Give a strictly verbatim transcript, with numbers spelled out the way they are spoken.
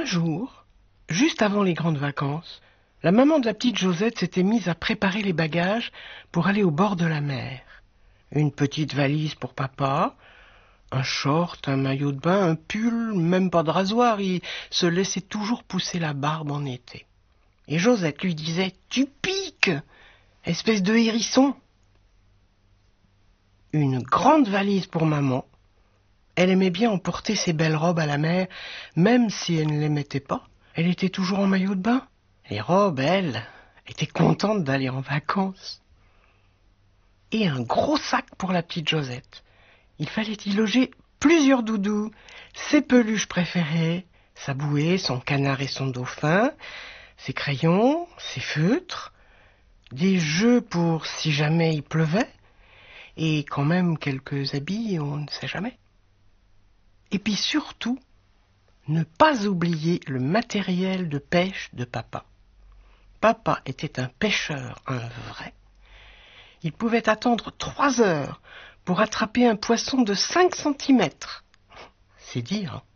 Un jour, juste avant les grandes vacances, la maman de la petite Josette s'était mise à préparer les bagages pour aller au bord de la mer. Une petite valise pour papa, un short, un maillot de bain, un pull, même pas de rasoir, il se laissait toujours pousser la barbe en été. Et Josette lui disait « Tu piques, espèce de hérisson !» Une grande valise pour maman. Elle aimait bien emporter ses belles robes à la mer, même si elle ne les mettait pas. Elle était toujours en maillot de bain. Les robes, elles, étaient contentes d'aller en vacances. Et un gros sac pour la petite Josette. Il fallait y loger plusieurs doudous, ses peluches préférées, sa bouée, son canard et son dauphin, ses crayons, ses feutres, des jeux pour si jamais il pleuvait, et quand même quelques habits, on ne sait jamais. Et puis surtout, ne pas oublier le matériel de pêche de papa. Papa était un pêcheur, un vrai. Il pouvait attendre trois heures pour attraper un poisson de cinq centimètres. C'est dire, hein.